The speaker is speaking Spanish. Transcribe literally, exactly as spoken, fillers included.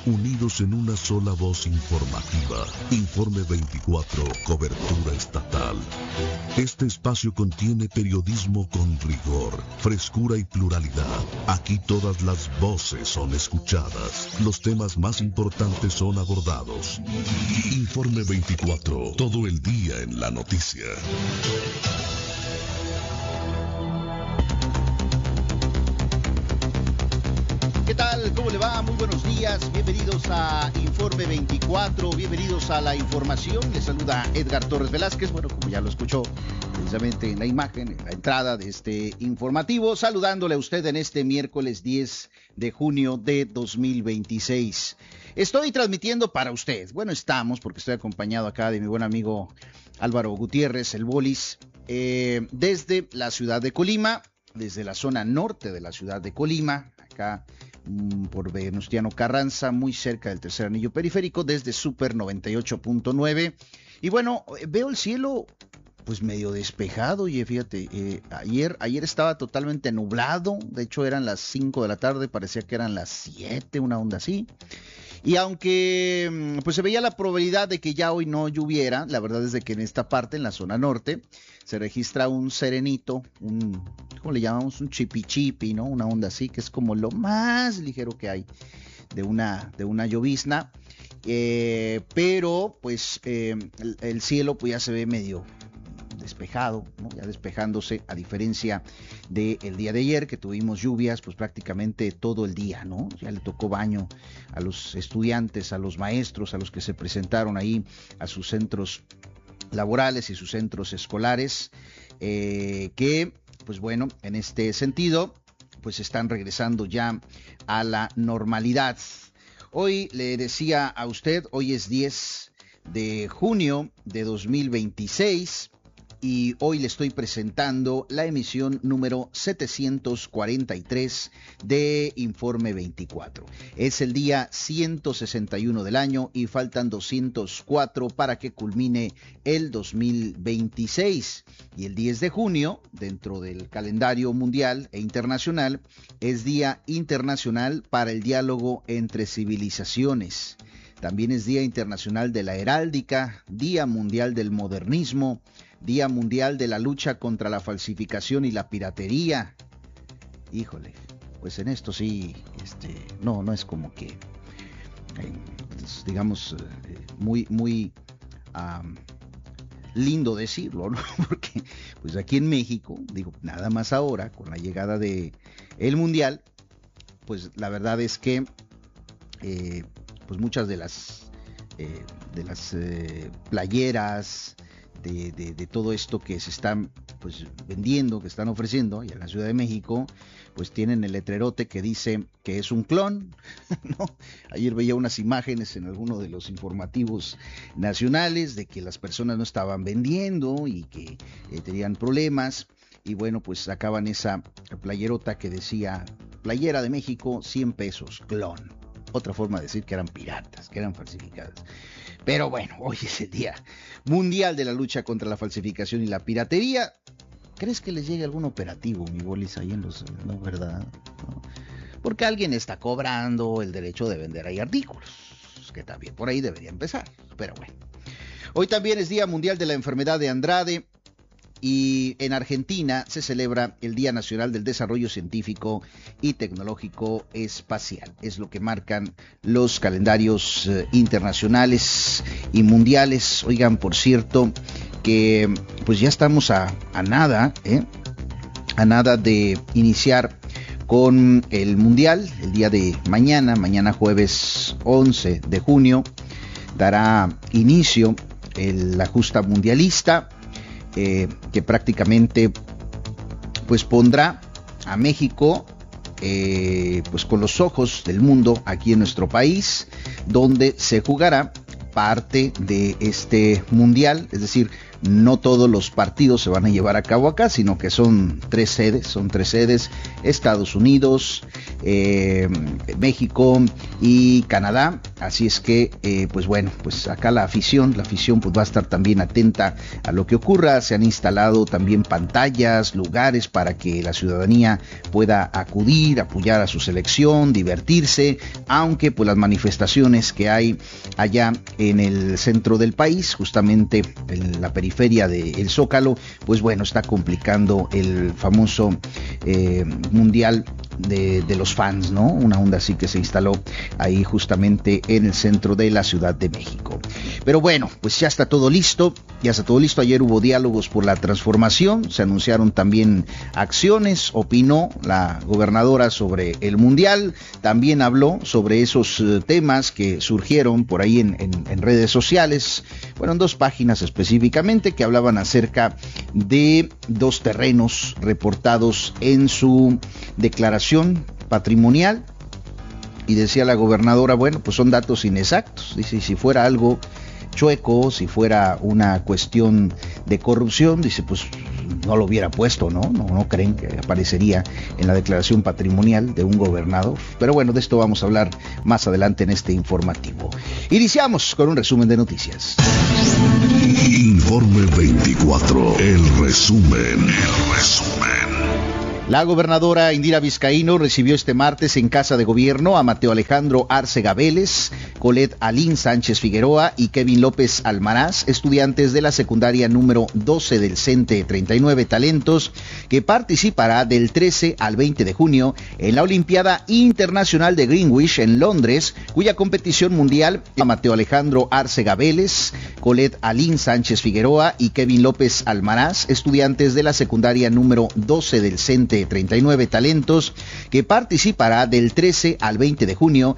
unidos en una sola voz informativa. Informe veinticuatro, cobertura estatal. Este espacio contiene periodismo con rigor, frescura y pluralidad. Aquí todas las voces son escuchadas. Los temas más importantes son abordados. Informe veinticuatro, todo el día en la noticia. ¿Qué tal? ¿Cómo le va? Muy buenos días. Bienvenidos a Informe veinticuatro. Bienvenidos a la información. Les saluda Edgar Torres Velázquez. Bueno, como ya lo escuchó precisamente en la imagen, en la entrada de este informativo, saludándole a usted en este miércoles diez de junio de dos mil veintiséis. Estoy transmitiendo para usted. Bueno, estamos, porque estoy acompañado acá de mi buen amigo Álvaro Gutiérrez, el Bolis, eh, desde la ciudad de Colima, desde la zona norte de la ciudad de Colima, acá por Venustiano Carranza, muy cerca del tercer anillo periférico, desde Super noventa y ocho punto nueve. Y bueno, veo el cielo pues medio despejado. Oye, fíjate, eh, ayer, ayer estaba totalmente nublado. De hecho eran las cinco de la tarde, parecía que eran las siete, una onda así. Y aunque pues se veía la probabilidad de que ya hoy no lloviera, la verdad es de que en esta parte, en la zona norte, se registra un serenito, un, ¿cómo le llamamos? Un chipi chipi, ¿no? Una onda así, que es como lo más ligero que hay de una, de una llovizna. Eh, pero pues eh, el, el cielo pues ya se ve medio despejado, ¿no? Ya despejándose, a diferencia del día de ayer, que tuvimos lluvias pues prácticamente todo el día, ¿no? Ya le tocó baño a los estudiantes, a los maestros, a los que se presentaron ahí a sus centros laborales y sus centros escolares, eh, que pues bueno, en este sentido pues están regresando ya a la normalidad. Hoy le decía a usted, hoy es diez de junio de dos mil veintiséis, y hoy le estoy presentando la emisión número setecientos cuarenta y tres de Informe veinticuatro. Es el día ciento sesenta y uno del año y faltan doscientos cuatro para que culmine el dos mil veintiséis. Y el diez de junio, dentro del calendario mundial e internacional, es Día Internacional para el Diálogo entre Civilizaciones. También es Día Internacional de la Heráldica, Día Mundial del Modernismo, Día Mundial de la Lucha contra la Falsificación y la Piratería. Híjole, pues en esto sí, este, no, no es como que, eh, digamos, eh, muy, muy um, lindo decirlo, ¿no? Porque pues aquí en México, digo, nada más ahora, con la llegada de el Mundial, pues la verdad es que, eh, pues muchas de las, eh, de las eh, playeras, De, de, de todo esto que se están pues vendiendo, que están ofreciendo, y en la Ciudad de México, pues tienen el letrerote que dice que es un clon, ¿no? Ayer veía unas imágenes en alguno de los informativos nacionales de que las personas no estaban vendiendo y que eh, tenían problemas, y bueno, pues sacaban esa playerota que decía, playera de México, cien pesos, clon. Otra forma de decir que eran piratas, que eran falsificadas. Pero bueno, hoy es el Día Mundial de la Lucha contra la Falsificación y la Piratería. ¿Crees que les llegue algún operativo, mi Bolis, ahí en los... no, ¿verdad? ¿No? Porque alguien está cobrando el derecho de vender ahí artículos, que también por ahí debería empezar, pero bueno. Hoy también es Día Mundial de la Enfermedad de Andrade. Y en Argentina se celebra el Día Nacional del Desarrollo Científico y Tecnológico Espacial. Es lo que marcan los calendarios eh, internacionales y mundiales. Oigan, por cierto, que pues ya estamos a, a nada, ¿eh? a nada de iniciar con el Mundial. El día de mañana, mañana jueves once de junio, dará inicio el, la justa mundialista. Eh, que prácticamente pues pondrá a México eh, pues con los ojos del mundo aquí en nuestro país, donde se jugará parte de este mundial. Es decir, no todos los partidos se van a llevar a cabo acá, sino que son tres sedes, son tres sedes, Estados Unidos, eh, México y Canadá. Así es que, eh, pues bueno, pues acá la afición, la afición pues va a estar también atenta a lo que ocurra. Se han instalado también pantallas, lugares para que la ciudadanía pueda acudir, apoyar a su selección, divertirse, aunque pues las manifestaciones que hay allá en el centro del país, justamente en la periferia del Zócalo, pues bueno, está complicando el famoso eh, mundial de, de los fans, ¿no? Una onda así que se instaló ahí justamente en el centro de la Ciudad de México. Pero bueno, pues ya está todo listo, ya está todo listo. Ayer hubo diálogos por la transformación, se anunciaron también acciones, opinó la gobernadora sobre el mundial, también habló sobre esos uh, temas que surgieron por ahí en, en, en redes sociales, fueron dos páginas específicamente que hablaban acerca de dos terrenos reportados en su declaración patrimonial. Y decía la gobernadora, bueno, pues son datos inexactos. Dice, si fuera algo chueco, si fuera una cuestión de corrupción, dice, pues no lo hubiera puesto, ¿no? No, no creen que aparecería en la declaración patrimonial de un gobernador. Pero bueno, de esto vamos a hablar más adelante en este informativo. Iniciamos con un resumen de noticias. Informe veinticuatro, el resumen, el resumen. La gobernadora Indira Vizcaíno recibió este martes en Casa de Gobierno a Mateo Alejandro Arcega Vélez, Colette Alín Sánchez Figueroa y Kevin López Almaraz, estudiantes de la secundaria número doce del CENTE treinta y nueve Talentos, que participará del trece al veinte de junio en la Olimpiada Internacional de Greenwich en Londres, cuya competición mundial a Mateo Alejandro Arcega Vélez, Colette Alín Sánchez Figueroa y Kevin López Almaraz, estudiantes de la secundaria número doce del CENTE treinta y nueve Talentos, que participará del trece al veinte de junio